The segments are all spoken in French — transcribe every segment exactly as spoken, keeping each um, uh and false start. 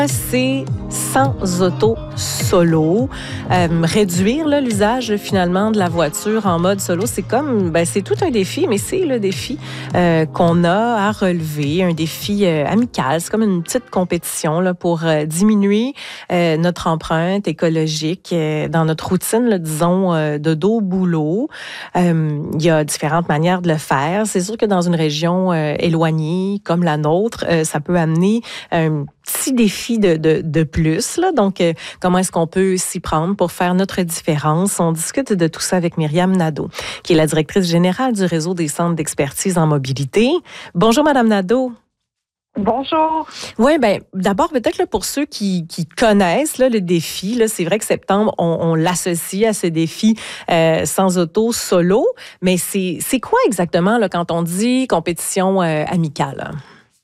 C'est sans auto solo. Euh, réduire là, l'usage finalement de la voiture en mode solo, c'est comme, ben, c'est tout un défi, mais c'est le défi euh, qu'on a à relever, un défi euh, amical. C'est comme une petite compétition là, pour euh, diminuer euh, notre empreinte écologique euh, dans notre routine, là, disons, euh, de dos-boulot. Euh, il y a différentes manières de le faire. C'est sûr que dans une région euh, éloignée comme la nôtre, euh, ça peut amener un petit défi de, de, de plus. Là. Donc, euh, comment est-ce qu'on peut s'y prendre pour faire notre différence? On discute de tout ça avec Myriam Nadeau, qui est la directrice générale du réseau des centres d'expertise en mobilité. Bonjour, Madame Nadeau. Bonjour. Oui, bien, d'abord, peut-être là, pour ceux qui, qui connaissent là, le défi, là, c'est vrai que septembre, on, on l'associe à ce défi euh, sans auto solo, mais c'est, c'est quoi exactement là, quand on dit compétition euh, amicale?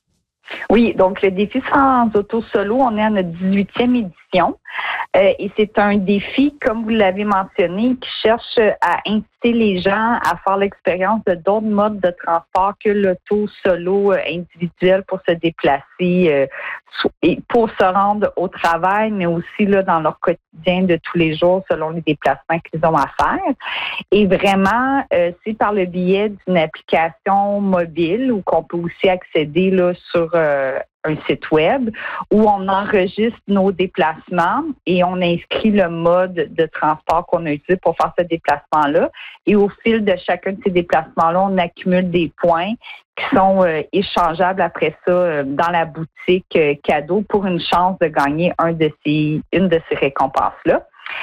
Oui, donc le défi sans auto solo, on est à notre dix-huitième édition euh, et c'est un défi, comme vous l'avez mentionné, qui cherche à inciter les gens à faire l'expérience de d'autres modes de transport que l'auto solo euh, individuel pour se déplacer euh, et pour se rendre au travail, mais aussi là dans leur quotidien de tous les jours selon les déplacements qu'ils ont à faire. Et vraiment, euh, c'est par le biais d'une application mobile ou qu'on peut aussi accéder là sur euh, un site web où on enregistre nos déplacements et on inscrit le mode de transport qu'on a utilisé pour faire ce déplacement-là. Et au fil de chacun de ces déplacements-là, on accumule des points qui sont euh, échangeables après ça euh, dans la boutique euh, cadeau pour une chance de gagner un de ces, une de ces récompenses-là.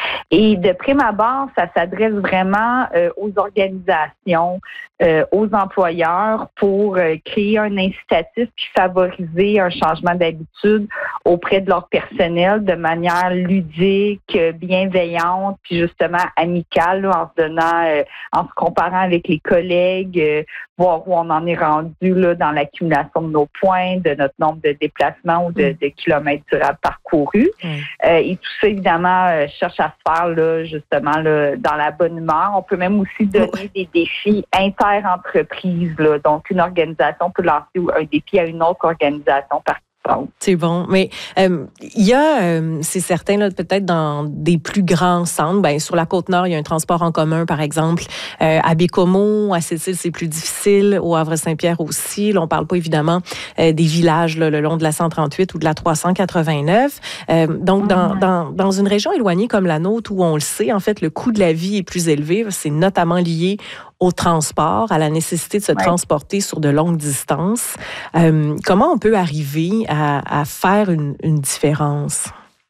Et de prime abord, ça s'adresse vraiment euh, aux organisations, euh, aux employeurs pour euh, créer un incitatif puis favoriser un changement d'habitude auprès de leur personnel de manière ludique, bienveillante, puis justement amicale, là, en se donnant, euh, en se comparant avec les collègues, euh, voir où on en est rendu là, dans l'accumulation de nos points, de notre nombre de déplacements ou de, de kilomètres durables parcourus. Mm. Euh, et tout ça, évidemment, euh, cherche à se faire là, justement là, dans la bonne humeur. On peut même aussi donner oui. des défis inter-entreprises. Là. Donc, une organisation peut lancer un défi à une autre organisation participante. C'est bon, mais euh, il y a, euh, c'est certain, là, peut-être dans des plus grands centres, ben, sur la Côte-Nord, il y a un transport en commun, par exemple. Euh, à Bécomo, à Sept-Îles, c'est plus difficile. Au Havre-Saint-Pierre aussi. Là, on ne parle pas, évidemment, euh, des villages là, le long de la cent trente-huit ou de la trois cent quatre-vingt-neuf. Euh, donc, dans, dans, dans une région éloignée comme la nôtre, où on le sait, en fait, le coût de la vie est plus élevé, c'est notamment lié au transport, à la nécessité de se ouais. transporter sur de longues distances. Euh, comment on peut arriver à, à faire une, une différence?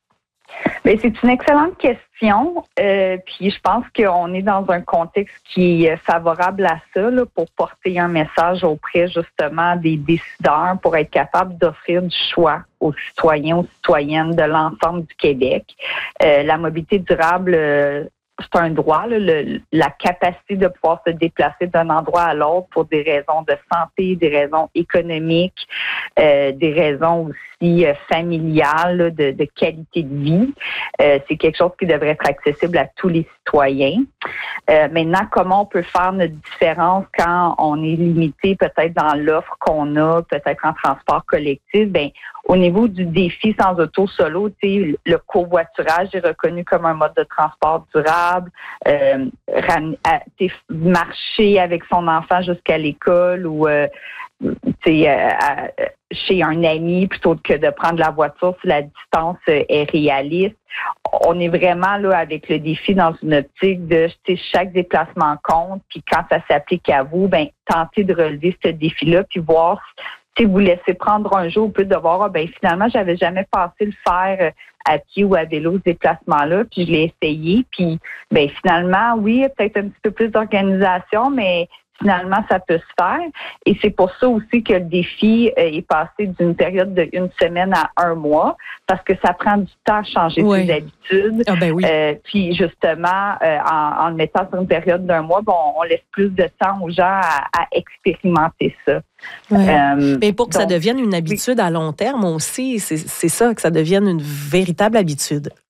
Bien, c'est une excellente question. Euh, puis je pense qu'on est dans un contexte qui est favorable à ça là, pour porter un message auprès justement des décideurs pour être capable d'offrir du choix aux citoyens, aux citoyennes de l'ensemble du Québec. Euh, la mobilité durable, euh, c'est un droit, là, le, la capacité de pouvoir se déplacer d'un endroit à l'autre pour des raisons de santé, des raisons économiques, euh, des raisons aussi euh, familiales, là, de, de qualité de vie. Euh, c'est quelque chose qui devrait être accessible à tous les citoyens. Euh, maintenant, comment on peut faire notre différence quand on est limité peut-être dans l'offre qu'on a, peut-être en transport collectif? Ben, au niveau du défi sans auto solo, tu sais, le covoiturage est reconnu comme un mode de transport durable. Euh, ram, à, marcher avec son enfant jusqu'à l'école ou euh, tu sais, à, chez un ami plutôt que de prendre la voiture si la distance est réaliste. On est vraiment là avec le défi dans une optique de chaque déplacement compte, puis quand ça s'applique à vous, ben tenter de relever ce défi-là, puis voir si vous laissez prendre un jour, vous pouvez devoir, ah, ben finalement, j'avais jamais pensé le faire à pied ou à vélo, ce déplacement-là, puis je l'ai essayé, puis ben finalement, oui, il y a peut-être un petit peu plus d'organisation, mais finalement, ça peut se faire. Et c'est pour ça aussi que le défi euh, est passé d'une période de une semaine à un mois, parce que ça prend du temps à changer oui. ses habitudes. Ah ben oui. euh, puis justement, euh, en, en le mettant sur une période d'un mois, bon, on laisse plus de temps aux gens à, à expérimenter ça. Ouais. Euh, Mais pour que donc, ça devienne une habitude oui. à long terme aussi, c'est, c'est ça, que ça devienne une véritable habitude.